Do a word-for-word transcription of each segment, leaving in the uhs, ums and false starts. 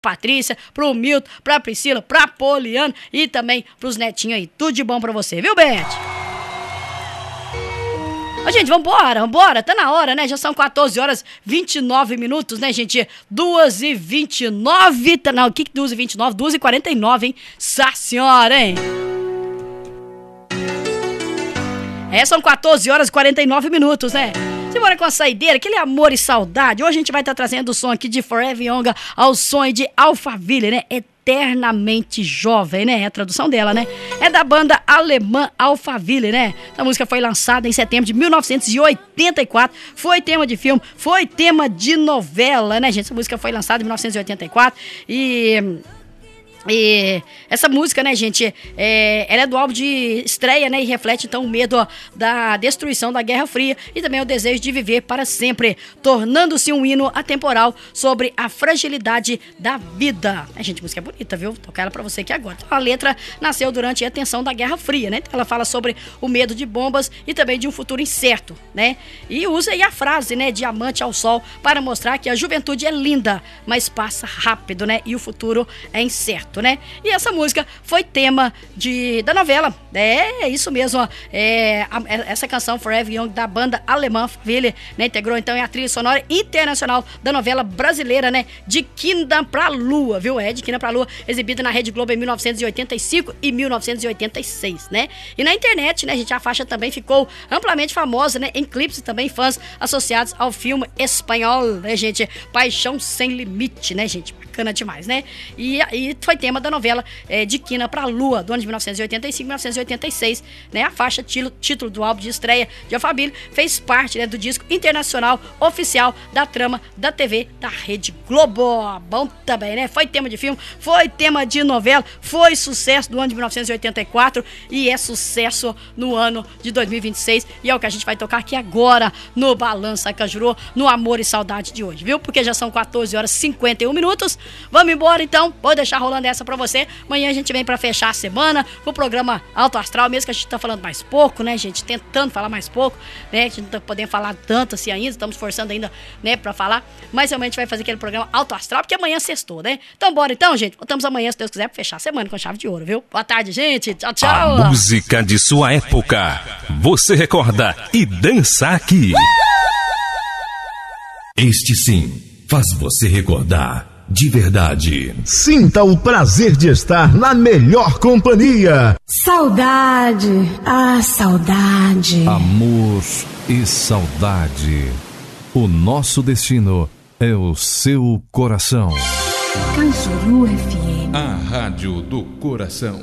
Patrícia, pro Milton, pra Priscila, pra Poliana e também pros netinhos aí. Tudo de bom pra você, viu, Beth? Ô, gente, vambora, vambora, tá na hora, né? Já são quatorze horas e vinte e nove minutos, né, gente? duas e vinte e nove, tá, não, o que que duas e vinte e nove? duas e quarenta e nove, hein? Sá senhora, hein? É, são quatorze horas e quarenta e nove minutos, né? Simbora com a saideira, aquele amor e saudade. Hoje a gente vai estar tá trazendo o som aqui de Forever Young ao som de Alphaville, né? Eternamente Jovem, né? É a tradução dela, né? É da banda alemã Alphaville, né? A música foi lançada em setembro de mil novecentos e oitenta e quatro. Foi tema de filme, foi tema de novela, né, gente? Essa música foi lançada em mil novecentos e oitenta e quatro e... E essa música, né, gente, é, ela é do álbum de estreia, né, e reflete então o medo ó, da destruição da Guerra Fria e também o desejo de viver para sempre, tornando-se um hino atemporal sobre a fragilidade da vida. A gente, música é bonita, viu? Vou tocar ela pra você aqui agora. Então, a letra nasceu durante a tensão da Guerra Fria, né? Então, ela fala sobre o medo de bombas e também de um futuro incerto, né? E usa aí a frase, né, diamante ao sol, para mostrar que a juventude é linda, mas passa rápido, né? E o futuro é incerto. Né? E essa música foi tema de, da novela. É, é isso mesmo. Ó. É, a, essa canção Forever Young da banda alemã Alphaville, né, integrou então a trilha sonora internacional da novela brasileira, né, De Quina pra Lua, viu? É, De Quina pra Lua, exibida na Rede Globo em mil novecentos e oitenta e cinco e mil novecentos e oitenta e seis, né? E na internet, né, gente, a faixa também ficou amplamente famosa, né, em clipes e também fãs associados ao filme espanhol, né, gente? Paixão Sem Limite, né, gente? Bacana demais, né? E, e foi tema da novela é, De Quina pra Lua, do ano de mil novecentos e oitenta e cinco e mil novecentos e oitenta e seis, né? A faixa, título, título do álbum de estreia de Alphaville, fez parte, né, do disco internacional oficial da trama da T V da Rede Globo. Bom também, né? Foi tema de filme, foi tema de novela, foi sucesso do ano de mil novecentos e oitenta e quatro e é sucesso no ano de dois mil e vinte e seis e é o que a gente vai tocar aqui agora no Balança Cajuru, no Amor e Saudade de hoje, viu? Porque já são quatorze horas e cinquenta e um minutos. Vamos embora então, vou deixar rolando essa pra você. Amanhã a gente vem pra fechar a semana com o programa Alto Astral, mesmo que a gente tá falando mais pouco, né, gente? Tentando falar mais pouco, né? A gente não tá podendo falar tanto assim ainda, estamos forçando ainda, né, pra falar. Mas realmente a gente vai fazer aquele programa Alto Astral, porque amanhã sextou, né? Então bora então, gente. Voltamos amanhã, se Deus quiser, pra fechar a semana com chave de ouro, viu? Boa tarde, gente. Tchau, tchau. A música de sua época. Você recorda e dança aqui. Este sim faz você recordar. De verdade. Sinta o prazer de estar na melhor companhia. Saudade, ah, saudade. Amor e saudade. O nosso destino é o seu coração. Cajuru F M. A rádio do coração.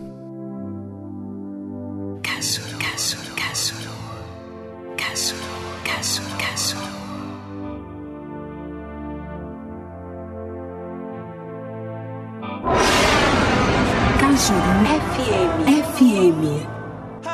Cajuru, Cajuru, Cajuru. Cajuru, Cajuru, Cajuru. Cajuru F M. F M.